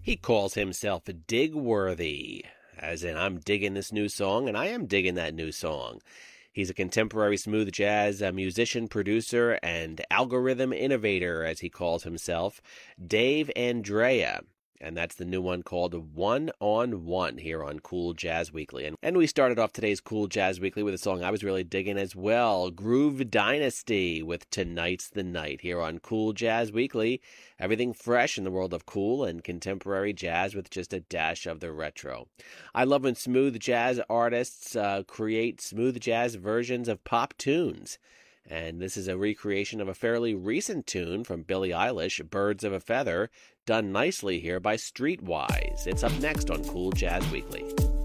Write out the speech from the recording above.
He calls himself Digworthy, as in I'm digging this new song, and I am digging that new song. He's a contemporary smooth jazz musician, producer, and algorithm innovator, as he calls himself, Dave Andrea. And that's the new one called One on One here on Cool Jazz Weekly. And we started off today's Cool Jazz Weekly with a song I was really digging as well, Groove Dynasty with Tonight's the Night here on Cool Jazz Weekly. Everything fresh in the world of cool and contemporary jazz with just a dash of the retro. I love when smooth jazz artists create smooth jazz versions of pop tunes. And this is a recreation of a fairly recent tune from Billie Eilish, Birds of a Feather, done nicely here by Streetwise. It's up next on Cool Jazz Weekly.